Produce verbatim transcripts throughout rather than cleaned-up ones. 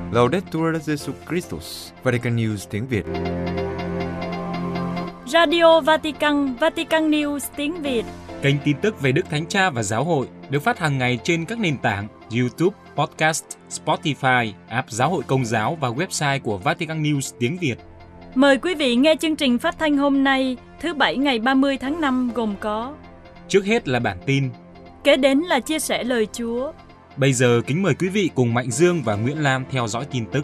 Laudetur Jesus Christus, Vatican News tiếng Việt. Radio Vatican, Vatican News tiếng Việt. Kênh tin tức về Đức Thánh Cha và Giáo hội được phát hàng ngày trên các nền tảng YouTube, Podcast, Spotify, app Giáo hội Công giáo và website của Vatican News tiếng Việt. Mời quý vị nghe chương trình phát thanh hôm nay, thứ Bảy ngày ba mươi tháng năm gồm có: Trước hết là bản tin, kế đến là chia sẻ lời Chúa. Bây giờ kính mời quý vị cùng Mạnh Dương và Nguyễn Lam theo dõi tin tức.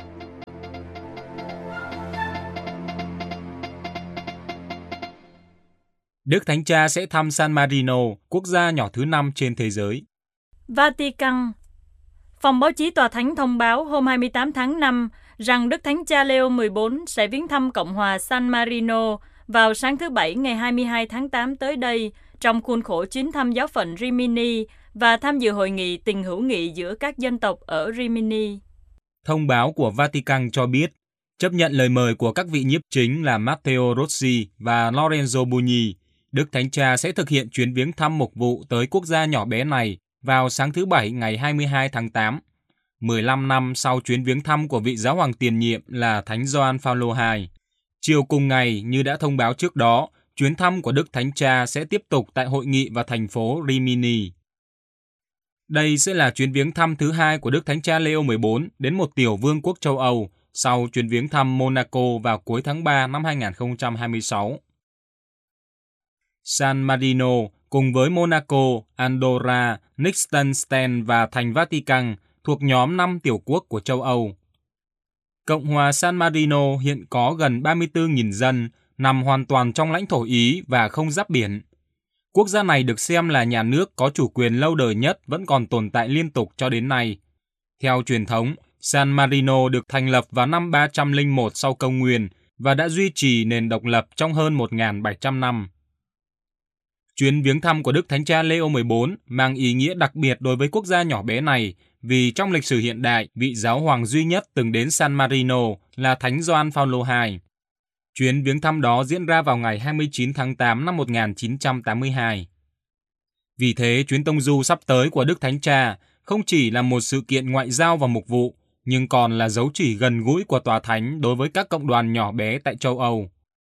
Đức Thánh Cha sẽ thăm San Marino, quốc gia nhỏ thứ năm trên thế giới. Vatican. Phòng báo chí Tòa Thánh thông báo hôm hai mươi tám tháng năm rằng Đức Thánh Cha Leo mười bốn sẽ viếng thăm Cộng hòa San Marino vào sáng thứ Bảy ngày hai mươi hai tháng tám tới đây trong khuôn khổ chuyến thăm giáo phận Rimini và tham dự hội nghị tình hữu nghị giữa các dân tộc ở Rimini. Thông báo của Vatican cho biết, chấp nhận lời mời của các vị nhiếp chính là Matteo Rossi và Lorenzo Bugni, Đức Thánh Cha sẽ thực hiện chuyến viếng thăm mục vụ tới quốc gia nhỏ bé này vào sáng thứ Bảy ngày hai mươi hai tháng tám, mười lăm năm sau chuyến viếng thăm của vị giáo hoàng tiền nhiệm là Thánh Gioan Phaolô đệ nhị. Chiều cùng ngày, như đã thông báo trước đó, chuyến thăm của Đức Thánh Cha sẽ tiếp tục tại hội nghị vào thành phố Rimini. Đây sẽ là chuyến viếng thăm thứ hai của Đức Thánh Cha Leo mười bốn đến một tiểu vương quốc châu Âu sau chuyến viếng thăm Monaco vào cuối tháng ba năm hai nghìn không trăm hai mươi sáu. San Marino cùng với Monaco, Andorra, Liechtenstein và thành Vatican thuộc nhóm năm tiểu quốc của châu Âu. Cộng hòa San Marino hiện có gần ba mươi tư nghìn dân, nằm hoàn toàn trong lãnh thổ Ý và không giáp biển. Quốc gia này được xem là nhà nước có chủ quyền lâu đời nhất vẫn còn tồn tại liên tục cho đến nay. Theo truyền thống, San Marino được thành lập vào năm ba trăm lẻ một sau công nguyên và đã duy trì nền độc lập trong hơn một nghìn bảy trăm năm. Chuyến viếng thăm của Đức Thánh Cha Leo mười bốn mang ý nghĩa đặc biệt đối với quốc gia nhỏ bé này vì trong lịch sử hiện đại, vị giáo hoàng duy nhất từng đến San Marino là Thánh Gioan Phaolô đệ nhị. Chuyến viếng thăm đó diễn ra vào ngày hai mươi chín tháng tám năm một nghìn chín trăm tám mươi hai. Vì thế, chuyến tông du sắp tới của Đức Thánh Cha không chỉ là một sự kiện ngoại giao và mục vụ, nhưng còn là dấu chỉ gần gũi của Tòa Thánh đối với các cộng đoàn nhỏ bé tại châu Âu.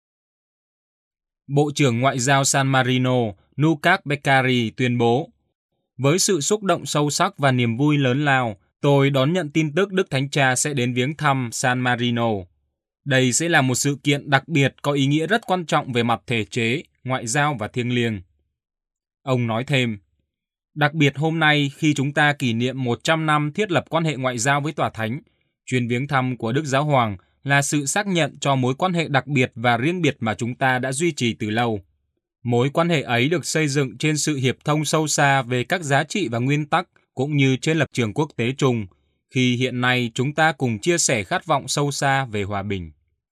Bộ trưởng Ngoại giao San Marino, Nukas Beccari tuyên bố: với sự xúc động sâu sắc và niềm vui lớn lao, tôi đón nhận tin tức Đức Thánh Cha sẽ đến viếng thăm San Marino. Đây sẽ là một sự kiện đặc biệt có ý nghĩa rất quan trọng về mặt thể chế, ngoại giao và thiêng liêng. Ông nói thêm, đặc biệt hôm nay khi chúng ta kỷ niệm một trăm năm thiết lập quan hệ ngoại giao với Tòa Thánh, chuyến viếng thăm của Đức Giáo Hoàng là sự xác nhận cho mối quan hệ đặc biệt và riêng biệt mà chúng ta đã duy trì từ lâu. Mối quan hệ ấy được xây dựng trên sự hiệp thông sâu xa về các giá trị và nguyên tắc cũng như trên lập trường quốc tế chung, khi hiện nay chúng ta cùng chia sẻ khát vọng sâu xa về hòa bình.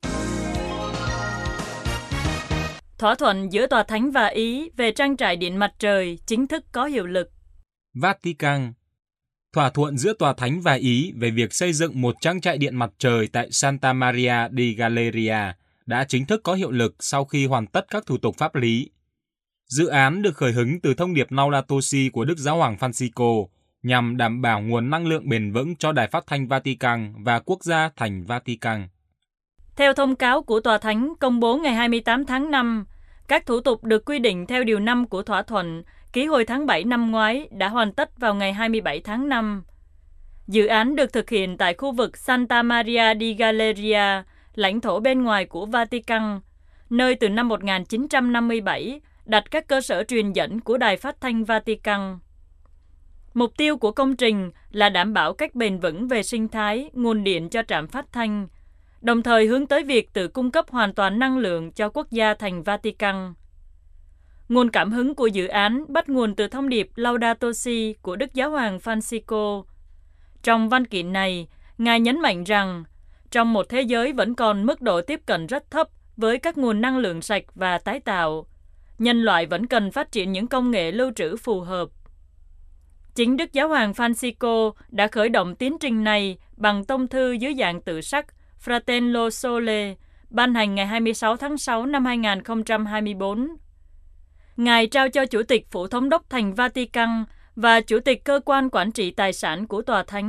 Thỏa thuận giữa Tòa Thánh và Ý về trang trại điện mặt trời chính thức có hiệu lực. Vatican. Thỏa thuận giữa Tòa Thánh và Ý về việc xây dựng một trang trại điện mặt trời tại Santa Maria di Galleria đã chính thức có hiệu lực sau khi hoàn tất các thủ tục pháp lý. Dự án được khởi hứng từ thông điệp Laudato Si của Đức Giáo hoàng Francisco nhằm đảm bảo nguồn năng lượng bền vững cho Đài Phát thanh Vatican và quốc gia thành Vatican. Theo thông cáo của Tòa Thánh công bố ngày hai mươi tám tháng năm, các thủ tục được quy định theo điều năm của thỏa thuận ký hồi tháng bảy năm ngoái đã hoàn tất vào ngày hai mươi bảy tháng năm. Dự án được thực hiện tại khu vực Santa Maria di Galleria, lãnh thổ bên ngoài của Vatican, nơi từ năm một nghìn chín trăm năm mươi bảy đặt các cơ sở truyền dẫn của Đài Phát thanh Vatican. Mục tiêu của công trình là đảm bảo cách bền vững về sinh thái, nguồn điện cho trạm phát thanh, đồng thời hướng tới việc tự cung cấp hoàn toàn năng lượng cho quốc gia thành Vatican. Nguồn cảm hứng của dự án bắt nguồn từ thông điệp Laudato Si của Đức Giáo hoàng Francisco. Trong văn kiện này, Ngài nhấn mạnh rằng, trong một thế giới vẫn còn mức độ tiếp cận rất thấp với các nguồn năng lượng sạch và tái tạo, nhân loại vẫn cần phát triển những công nghệ lưu trữ phù hợp. Chính Đức Giáo hoàng Francisco đã khởi động tiến trình này bằng tông thư dưới dạng tự sắc Fratello Sole, ban hành ngày hai mươi sáu tháng sáu năm hai nghìn không trăm hai mươi bốn. Ngài trao cho Chủ tịch Phủ Thống đốc thành Vatican và Chủ tịch Cơ quan Quản trị Tài sản của Tòa Thánh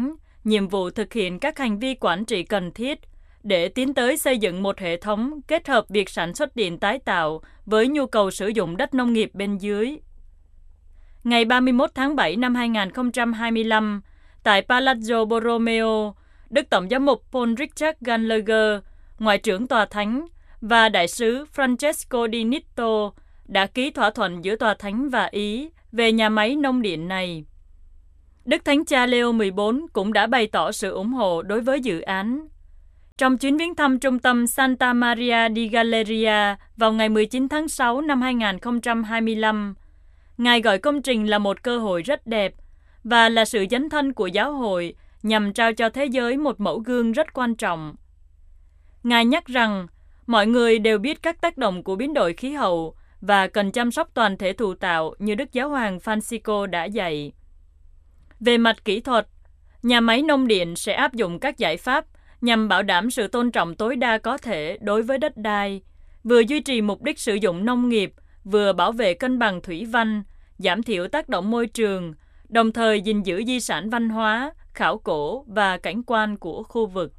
nhiệm vụ thực hiện các hành vi quản trị cần thiết để tiến tới xây dựng một hệ thống kết hợp việc sản xuất điện tái tạo với nhu cầu sử dụng đất nông nghiệp bên dưới. Ngày ba mươi mốt tháng bảy năm hai nghìn không trăm hai mươi lăm, tại Palazzo Borromeo, Đức Tổng giám mục Paul Richard Gallagher, Ngoại trưởng Tòa Thánh và Đại sứ Francesco Di Nitto đã ký thỏa thuận giữa Tòa Thánh và Ý về nhà máy nông điện này. Đức Thánh Cha Leo mười bốn cũng đã bày tỏ sự ủng hộ đối với dự án. Trong chuyến viếng thăm trung tâm Santa Maria di Galleria vào ngày mười chín tháng sáu năm hai nghìn không trăm hai mươi lăm, Ngài gọi công trình là một cơ hội rất đẹp và là sự dấn thân của giáo hội nhằm trao cho thế giới một mẫu gương rất quan trọng. Ngài nhắc rằng mọi người đều biết các tác động của biến đổi khí hậu và cần chăm sóc toàn thể thụ tạo như Đức Giáo hoàng Francisco đã dạy. Về mặt kỹ thuật, nhà máy nông điện sẽ áp dụng các giải pháp nhằm bảo đảm sự tôn trọng tối đa có thể đối với đất đai, vừa duy trì mục đích sử dụng nông nghiệp, vừa bảo vệ cân bằng thủy văn, giảm thiểu tác động môi trường, đồng thời gìn giữ di sản văn hóa, khảo cổ và cảnh quan của khu vực.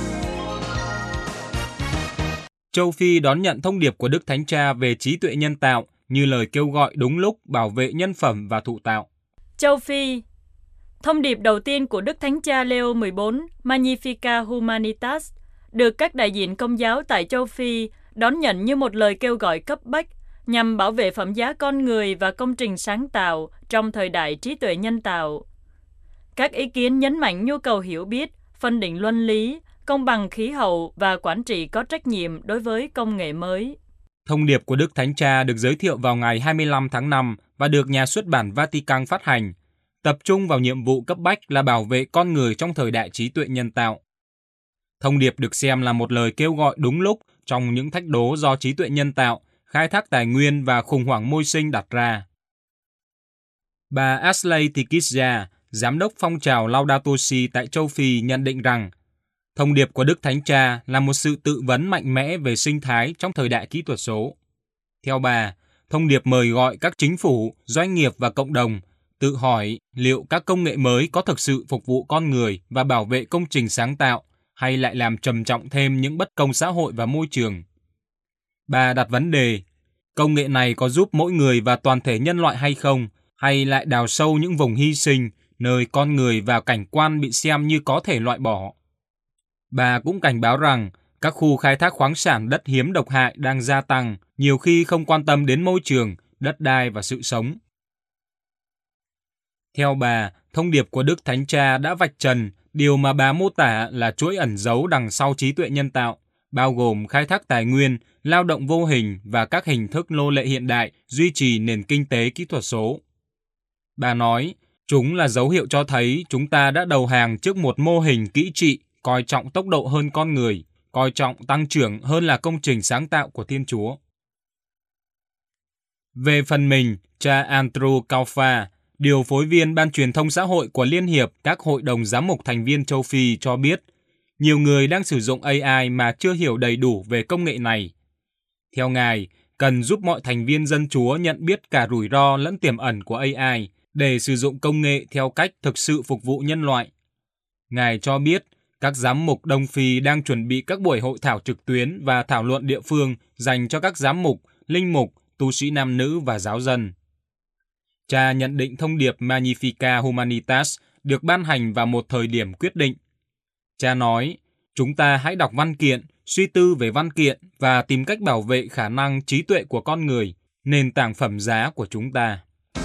Châu Phi đón nhận thông điệp của Đức Thánh Cha về trí tuệ nhân tạo như lời kêu gọi đúng lúc bảo vệ nhân phẩm và thụ tạo. Châu Phi. Thông điệp đầu tiên của Đức Thánh Cha Leo mười bốn, Magnificat Humanitas, được các đại diện Công giáo tại châu Phi đón nhận như một lời kêu gọi cấp bách nhằm bảo vệ phẩm giá con người và công trình sáng tạo trong thời đại trí tuệ nhân tạo. Các ý kiến nhấn mạnh nhu cầu hiểu biết, phân định luân lý, công bằng khí hậu và quản trị có trách nhiệm đối với công nghệ mới. Thông điệp của Đức Thánh Cha được giới thiệu vào ngày hai mươi lăm tháng năm và được Nhà xuất bản Vatican phát hành, tập trung vào nhiệm vụ cấp bách là bảo vệ con người trong thời đại trí tuệ nhân tạo. Thông điệp được xem là một lời kêu gọi đúng lúc trong những thách đố do trí tuệ nhân tạo, khai thác tài nguyên và khủng hoảng môi sinh đặt ra. Bà Ashley Tikizia, giám đốc phong trào Laudato Si tại châu Phi nhận định rằng, thông điệp của Đức Thánh Cha là một sự tự vấn mạnh mẽ về sinh thái trong thời đại kỹ thuật số. Theo bà, thông điệp mời gọi các chính phủ, doanh nghiệp và cộng đồng tự hỏi liệu các công nghệ mới có thực sự phục vụ con người và bảo vệ công trình sáng tạo hay lại làm trầm trọng thêm những bất công xã hội và môi trường. Bà đặt vấn đề, công nghệ này có giúp mỗi người và toàn thể nhân loại hay không, hay lại đào sâu những vùng hy sinh, nơi con người và cảnh quan bị xem như có thể loại bỏ. Bà cũng cảnh báo rằng các khu khai thác khoáng sản đất hiếm độc hại đang gia tăng, nhiều khi không quan tâm đến môi trường, đất đai và sự sống. Theo bà, thông điệp của Đức Thánh Cha đã vạch trần điều mà bà mô tả là chuỗi ẩn giấu đằng sau trí tuệ nhân tạo, bao gồm khai thác tài nguyên, lao động vô hình và các hình thức nô lệ hiện đại duy trì nền kinh tế kỹ thuật số. Bà nói, chúng là dấu hiệu cho thấy chúng ta đã đầu hàng trước một mô hình kỹ trị, coi trọng tốc độ hơn con người, coi trọng tăng trưởng hơn là công trình sáng tạo của Thiên Chúa. Về phần mình, cha Andrew Kaufa, điều phối viên Ban truyền thông xã hội của Liên hiệp các hội đồng giám mục thành viên châu Phi cho biết, nhiều người đang sử dụng a i mà chưa hiểu đầy đủ về công nghệ này. Theo Ngài, cần giúp mọi thành viên dân Chúa nhận biết cả rủi ro lẫn tiềm ẩn của a i để sử dụng công nghệ theo cách thực sự phục vụ nhân loại. Ngài cho biết, các giám mục Đông Phi đang chuẩn bị các buổi hội thảo trực tuyến và thảo luận địa phương dành cho các giám mục, linh mục, tu sĩ nam nữ và giáo dân. Cha nhận định thông điệp Magnificat Humanitas được ban hành vào một thời điểm quyết định. Cha nói, chúng ta hãy đọc văn kiện, suy tư về văn kiện và tìm cách bảo vệ khả năng trí tuệ của con người, nền tảng phẩm giá của chúng ta.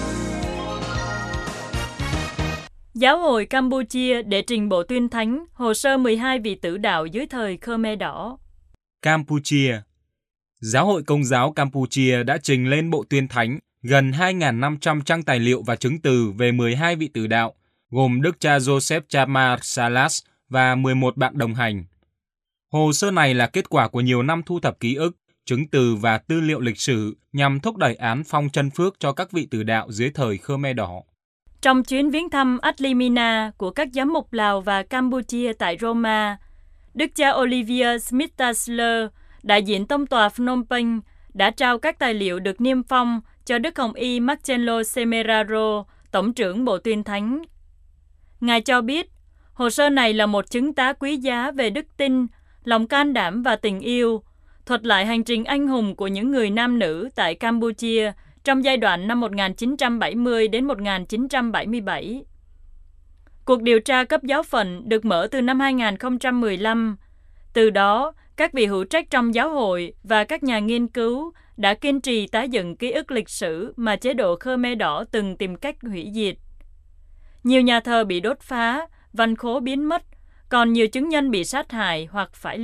Giáo hội Campuchia để trình bộ tuyên thánh hồ sơ mười hai vị tử đạo dưới thời Khmer Đỏ. Campuchia. Giáo hội Công giáo Campuchia đã trình lên bộ tuyên thánh gần hai nghìn năm trăm trang tài liệu và chứng từ về mười hai vị tử đạo, gồm Đức cha Joseph Chamar Salas và mười một bạn đồng hành. Hồ sơ này là kết quả của nhiều năm thu thập ký ức, chứng từ và tư liệu lịch sử nhằm thúc đẩy án phong chân phước cho các vị tử đạo dưới thời Khmer Đỏ. Trong chuyến viếng thăm Adlimina của các giám mục Lào và Campuchia tại Roma, Đức cha Olivier Smith-Tasler, đại diện tông tòa Phnom Penh, đã trao các tài liệu được niêm phong cho Đức Hồng Y Marcelo Semeraro, Tổng trưởng Bộ Tuyên Thánh. Ngài cho biết, Hồ sơ này là một chứng tá quý giá về đức tin, lòng can đảm và tình yêu, thuật lại hành trình anh hùng của những người nam nữ tại Campuchia trong giai đoạn năm một nghìn chín trăm bảy mươi đến một nghìn chín trăm bảy mươi bảy. Cuộc điều tra cấp giáo phận được mở từ năm hai nghìn không trăm mười lăm. Từ đó, các vị hữu trách trong giáo hội và các nhà nghiên cứu đã kiên trì tái dựng ký ức lịch sử mà chế độ Khmer Đỏ từng tìm cách hủy diệt. Nhiều nhà thờ bị đốt phá, văn khố biến mất, còn nhiều chứng nhân bị sát hại hoặc phải